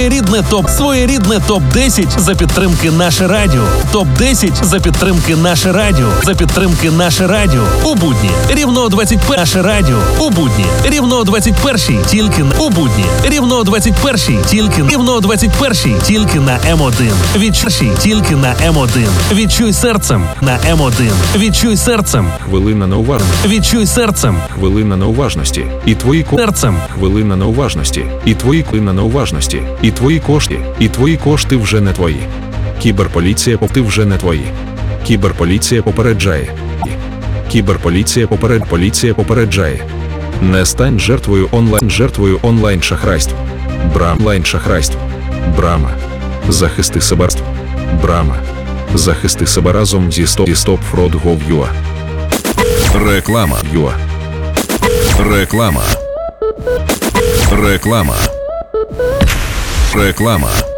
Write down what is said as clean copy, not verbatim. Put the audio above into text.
Своєрідне ТОП-10 за підтримки Наше Радіо. ТОП-10 за підтримки Наше Радіо. За підтримки Наше Радіо. У будні рівно о 21. Наше Радіо. У будні рівно о 21. Тільки на... У будні рівно о 21. Тільки рівно о 21. Тільки на М1. Відчуй тільки на М1. Відчуй серцем на М1. Відчуй серцем. Хвилина на уважність. Відчуй серцем. Хвилина на уважності. І твої Серцем. Хвилина на уважності. І твої хвилина на уважності. І твої кошти. І твої кошти вже не твої. Кіберполіція ти вже не твої. Кіберполіція попереджає. Кіберполіція попереджає. Не стань жертвою онлайн шахрайств. Онлайн-шахрайств. Брама. Захисти себе. Брама. Захисти себе разом зі StopFraud.gov.ua. Реклама. Реклама.